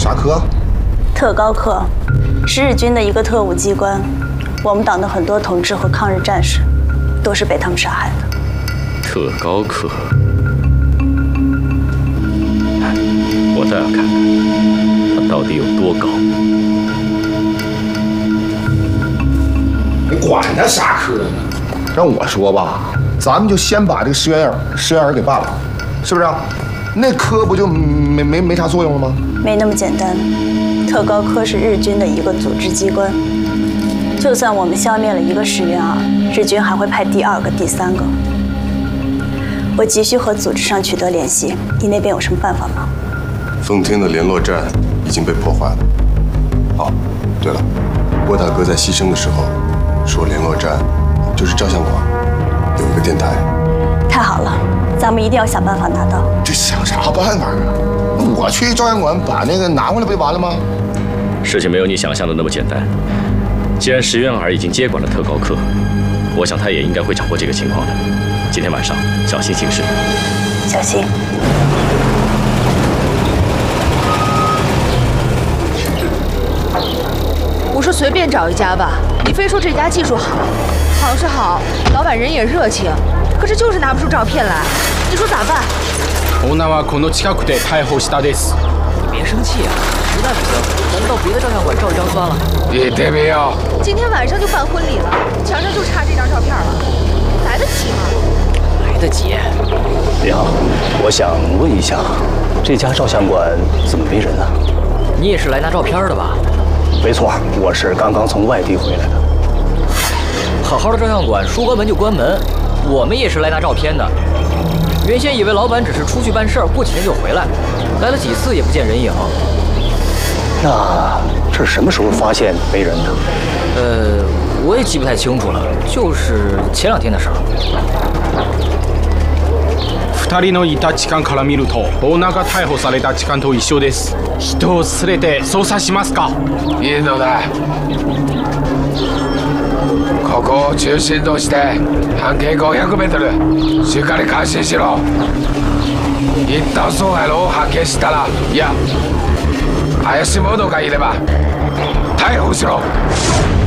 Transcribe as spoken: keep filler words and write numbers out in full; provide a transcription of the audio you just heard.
啥科？ 特高科，是日军的一个特务机关。我们党的很多同志和抗日战士，都是被他们杀害的。 特高科，我倒要看看他到底有多高。 你管他啥科呢？让我说吧，咱们就先把这个石原儿石原儿给办了，是不是？那科不就没没没啥作用了吗？ 没那么简单。特高科是日军的一个组织机关，就算我们消灭了一个石原儿，日军还会派第二个、第三个。我急需和组织上取得联系，你那边有什么办法吗？ 奉天的联络站已经被破坏了。哦，对了，郭大哥在牺牲的时候说，联络站就是照相馆有一个电台。 太好了，咱们一定要想办法拿到。 这想啥办法啊？我去照相馆把那个拿回来不就完了吗？ 事情没有你想象的那么简单。既然石原儿已经接管了特高科，我想他也应该会掌握这个情况的。今天晚上小心行事。 小心。 我说随便找一家吧，你非说这家技术好，好是好，老板人也热情，可是就是拿不出照片来，你说咋办？ オーナーはこの近くで逮捕したです。 你别生气啊，实在不行，咱们到别的照相馆照一张算了。 言ってみよう。 今天晚上就办婚礼了，墙上就差这张照片了，来得及吗？ 来得及。 你好，我想问一下，这家照相馆怎么没人呢？ 你也是来拿照片的吧？ 没错，我是刚刚从外地回来的。 好好的照相馆，说关门就关门，我们也是来拿照片的。原先以为老板只是出去办事儿，过几天就回来，来了几次也不见人影。 那这是什么时候发现没人的？ 呃，我也记不太清楚了，就是前两天的事儿。 二人のいた時間から見ると、オーナーが逮捕された時間と一緒です。人を連れて捜査しますか？いいのだ。ここを中心として半径ごひゃくメートルしっかり監視しろ。一旦そうやろ発見したら、いや怪しい者がいれば逮捕しろ。